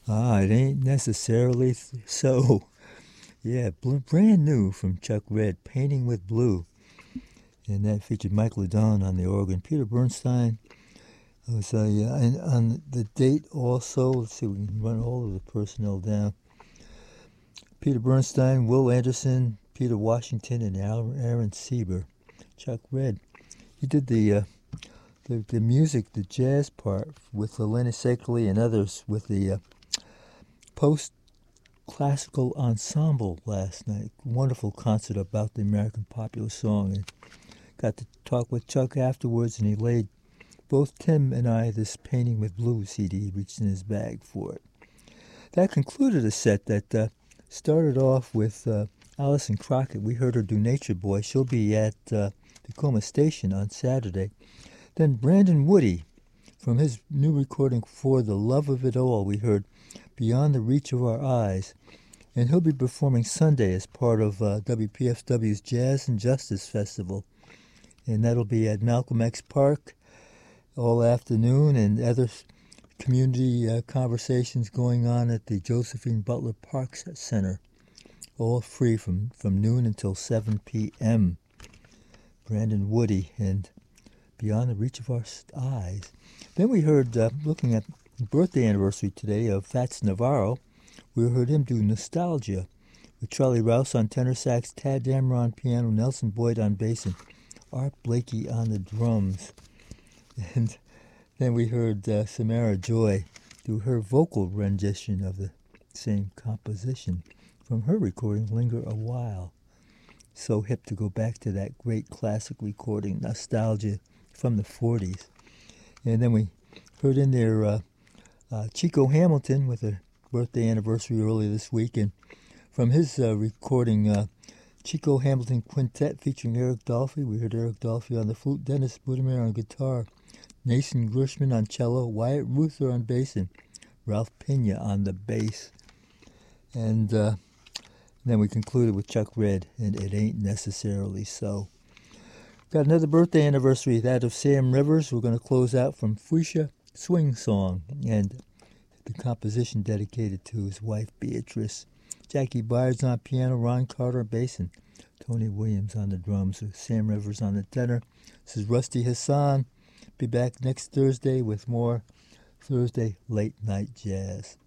Ah, it ain't necessarily so. Yeah, brand new from Chuck Red, Painting with Blue. And that featured Michael Ledon on the organ. Peter Bernstein was and on the date also. Let's see, we can run all of the personnel down. Peter Bernstein, Will Anderson, Peter Washington, and Aaron Sieber. Chuck Red. He did the music, the jazz part with Elena Sekely and others with the post-classical ensemble last night. Wonderful concert about the American popular song. And got to talk with Chuck afterwards, and he laid both Tim and I this Painting with Blue CD. He reached in his bag for it. That concluded a set that started off with Alison Crockett. We heard her do Nature Boy. She'll be at Tacoma Station on Saturday. Then Brandon Woody, from his new recording For the Love of It All, we heard Beyond the Reach of Our Eyes. And he'll be performing Sunday as part of WPFW's Jazz and Justice Festival. And that'll be at Malcolm X Park all afternoon, and other community conversations going on at the Josephine Butler Park Center. All free from noon until 7 p.m. Brandon Woody and Beyond the Reach of Our Eyes. Then we heard, looking at the birthday anniversary today of Fats Navarro, we heard him do Nostalgia with Charlie Rouse on tenor sax, Tad Dameron on piano, Nelson Boyd on bass, and Art Blakey on the drums. And then we heard Samara Joy do her vocal rendition of the same composition from her recording, Linger a While. So hip to go back to that great classic recording, Nostalgia, from the 40s. And then we heard in there Chico Hamilton with a birthday anniversary earlier this week. And from his recording, Chico Hamilton Quintet featuring Eric Dolphy. We heard Eric Dolphy on the flute, Dennis Budimir on guitar, Nathan Gershman on cello, Wyatt Ruther on bass, and Ralph Pena on the bass. And then we concluded with Chuck Red and It Ain't Necessarily So. Got another birthday anniversary, that of Sam Rivers. We're going to close out from Fuchsia Swing Song, and the composition dedicated to his wife Beatrice. Jackie Byers on piano, Ron Carter on bass, and Tony Williams on the drums, with Sam Rivers on the tenor. This is Rusty Hassan. Be back next Thursday with more Thursday Late Night Jazz.